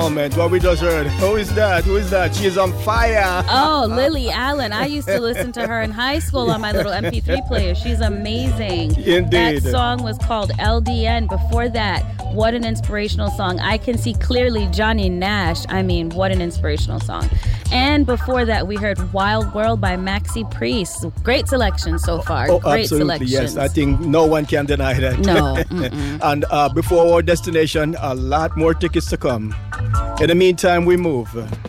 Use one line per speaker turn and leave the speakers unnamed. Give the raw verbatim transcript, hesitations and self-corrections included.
Moment, what we just heard. Who is that? Who is that? She's on fire.
Oh, Lily Allen. I used to listen to her in high school on my little M P three player. She's amazing.
Indeed.
That song was called L D N. Before that, what an inspirational song. I Can See Clearly, Johnny Nash. I mean, what an inspirational song. And before that, we heard Wild World by Maxi Priest. Great selection so far.
Oh,
Great
absolutely,
selections.
yes. I think no one can deny that.
No.
And uh, before our destination, a lot more tickets to come. In the meantime, we move.